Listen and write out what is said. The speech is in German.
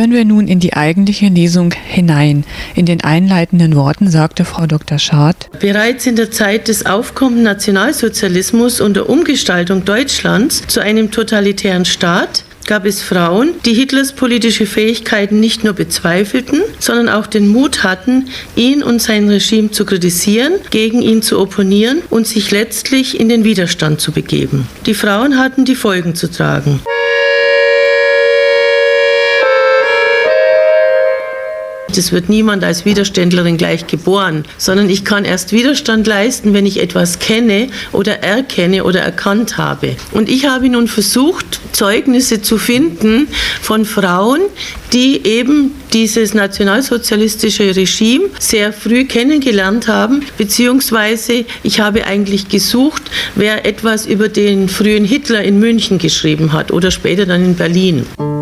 Hören wir nun in die eigentliche Lesung hinein. In den einleitenden Worten sagte Frau Dr. Schardt: Bereits in der Zeit des aufkommenden Nationalsozialismus und der Umgestaltung Deutschlands zu einem totalitären Staat gab es Frauen, die Hitlers politische Fähigkeiten nicht nur bezweifelten, sondern auch den Mut hatten, ihn und sein Regime zu kritisieren, gegen ihn zu opponieren und sich letztlich in den Widerstand zu begeben. Die Frauen hatten die Folgen zu tragen. Es wird niemand als Widerständlerin gleich geboren, sondern ich kann erst Widerstand leisten, wenn ich etwas kenne oder erkenne oder erkannt habe. Und ich habe nun versucht, Zeugnisse zu finden von Frauen, die eben dieses nationalsozialistische Regime sehr früh kennengelernt haben, beziehungsweise ich habe eigentlich gesucht, wer etwas über den frühen Hitler in München geschrieben hat oder später dann in Berlin.